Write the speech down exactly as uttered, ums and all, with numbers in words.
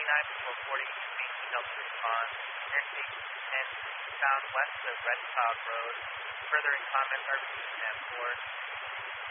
twenty-nine before forty, main signal to respond. Interstate ten found west of Red Cloud Road. Further in comments, R B C command four.